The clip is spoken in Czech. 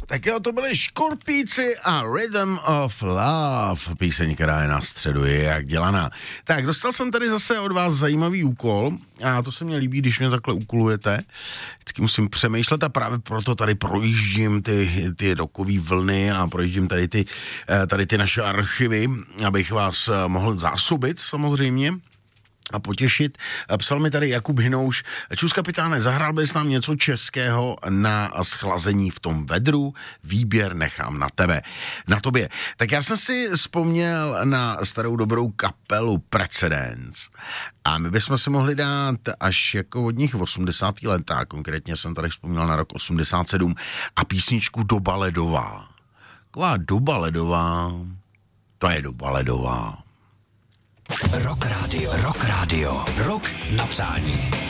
Tak jo, to byli Škorpíci a Rhythm of Love, píseň, která je na středu, je jak dělaná. Tak, dostal jsem tady zase od vás zajímavý úkol a to se mně líbí, když mě takhle úkolujete. Vždycky musím přemýšlet a právě proto tady projíždím ty rokový vlny a projíždím tady ty naše archivy, abych vás mohl zásobit samozřejmě a potěšit. Psal mi tady Jakub Hinouš: Čus kapitáne, zahrál bys nám něco českého na schlazení v tom vedru? Výběr nechám na tebe. Na tobě. Tak já jsem si vzpomněl na starou dobrou kapelu Precedence. A my bychom si mohli dát až jako od nich 80. let, a konkrétně jsem tady vzpomněl na rok 87 a písničku Doba ledová. Taková doba ledová, to je doba ledová. Rock Radio, rock na přání.